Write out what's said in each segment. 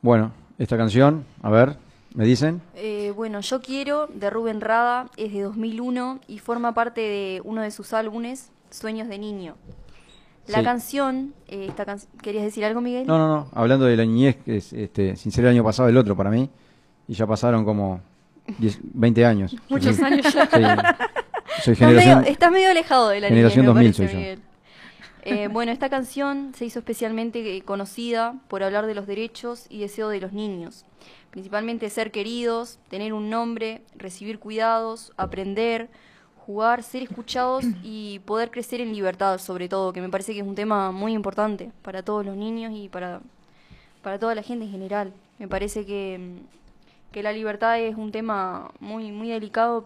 Bueno, esta canción, a ver, ¿me dicen? Bueno, Yo Quiero, de Rubén Rada, es de 2001 y forma parte de uno de sus álbumes, Sueños de Niño. La Sí. canción, ¿querías decir algo, Miguel? No, hablando de la niñez, que es, sin ser el año pasado el otro para mí, y ya pasaron como 20 años. Yo Muchos años ya. soy generación, Estás medio alejado de la niñez, generación me 2000 parece, soy yo. Miguel. Bueno, esta canción se hizo especialmente conocida por hablar de los derechos y deseos de los niños. Principalmente ser queridos, tener un nombre, recibir cuidados, aprender, jugar, ser escuchados y poder crecer en libertad, sobre todo, que me parece que es un tema muy importante para todos los niños y para toda la gente en general. Me parece que la libertad es un tema muy, muy delicado,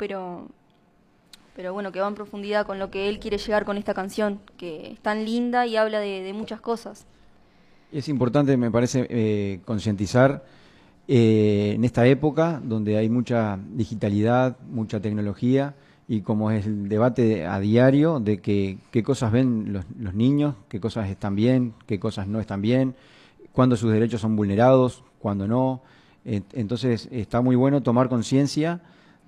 pero bueno, que va en profundidad con lo que él quiere llegar con esta canción, que es tan linda y habla de muchas cosas. Es importante, me parece, concientizar en esta época donde hay mucha digitalidad, mucha tecnología y como es el debate a diario de que, qué cosas ven los niños, qué cosas están bien, qué cosas no están bien, cuándo sus derechos son vulnerados, cuándo no. Entonces está muy bueno tomar conciencia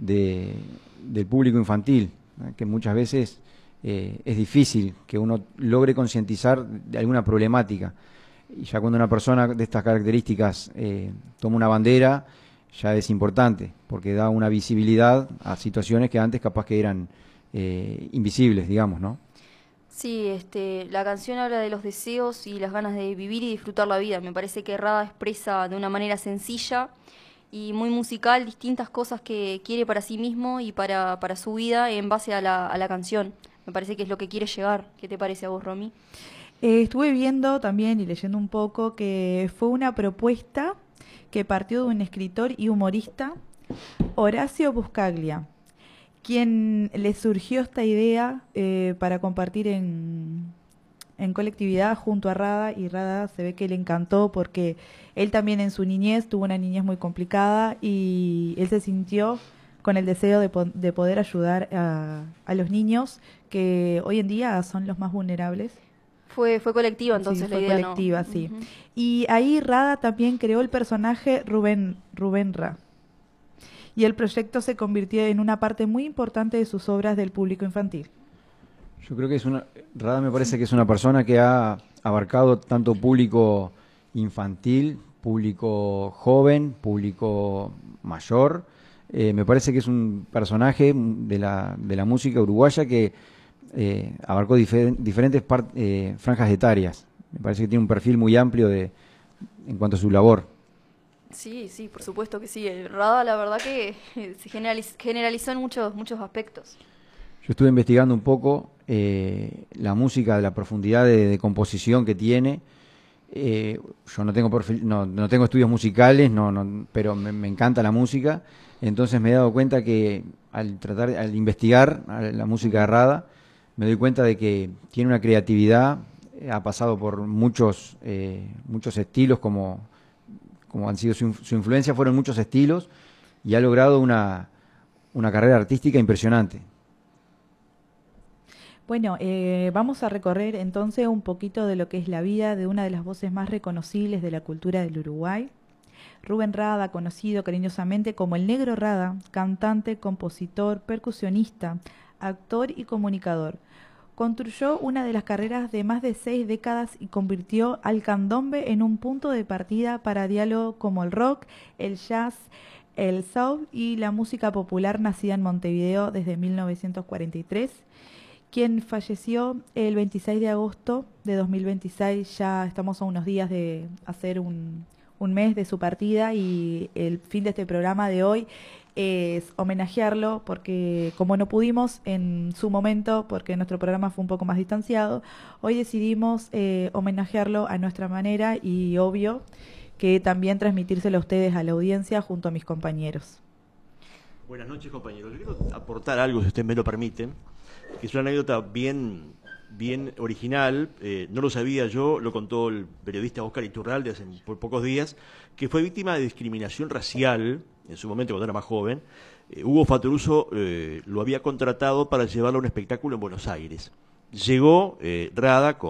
del público infantil, ¿no? Que muchas veces es difícil que uno logre concientizar de alguna problemática. Y ya cuando una persona de estas características toma una bandera, ya es importante, porque da una visibilidad a situaciones que antes capaz que eran invisibles, digamos, ¿no? Sí, la canción habla de los deseos y las ganas de vivir y disfrutar la vida. Me parece que Rada expresa de una manera sencilla y muy musical distintas cosas que quiere para sí mismo y para su vida en base a la canción. Me parece que es lo que quiere llegar. ¿Qué te parece a vos, Romy? Estuve viendo también y leyendo un poco que fue una propuesta que partió de un escritor y humorista, Horacio Buscaglia, quien le surgió esta idea para compartir en colectividad junto a Rada, y Rada se ve que le encantó porque él también en su niñez tuvo una niñez muy complicada y él se sintió con el deseo de poder ayudar a los niños que hoy en día son los más vulnerables. Fue colectiva entonces Sí, fue la idea, colectiva, ¿no? sí. Ujú. Y ahí Rada también creó el personaje Rubén Ra. Y el proyecto se convirtió en una parte muy importante de sus obras del público infantil. Yo creo que Rada me parece que es una persona que ha abarcado tanto público infantil, público joven, público mayor. Me parece que es un personaje de la música uruguaya que abarcó diferentes franjas etarias. Me parece que tiene un perfil muy amplio en cuanto a su labor. Sí, sí, por supuesto que sí. El Rada, la verdad que se generalizó en muchos aspectos. Yo estuve investigando un poco la música, la profundidad de composición que tiene. Yo no tengo no tengo estudios musicales, pero me encanta la música. Entonces me he dado cuenta que al investigar la música de Rada, me doy cuenta de que tiene una creatividad, ha pasado por muchos estilos, como han sido su influencia, fueron muchos estilos, y ha logrado una carrera artística impresionante. Bueno, vamos a recorrer entonces un poquito de lo que es la vida de una de las voces más reconocibles de la cultura del Uruguay. Rubén Rada, conocido cariñosamente como el Negro Rada, cantante, compositor, percusionista, actor y comunicador. Construyó una de las carreras de más de 6 décadas y convirtió al candombe en un punto de partida para diálogo como el rock, el jazz, el soul y la música popular nacida en Montevideo desde 1943, quien falleció el 26 de agosto de 2026. Ya estamos a unos días de hacer un mes de su partida y el fin de este programa de hoy es homenajearlo porque como no pudimos en su momento, porque nuestro programa fue un poco más distanciado, hoy decidimos homenajearlo a nuestra manera y obvio que también transmitírselo a ustedes, a la audiencia, junto a mis compañeros. Buenas noches, compañeros. Yo quiero aportar algo, si usted me lo permite, que es una anécdota bien original, no lo sabía yo, lo contó el periodista Oscar Iturralde hace pocos días, que fue víctima de discriminación racial en su momento cuando era más joven. Hugo Fattoruso lo había contratado para llevarlo a un espectáculo en Buenos Aires. Llegó Rada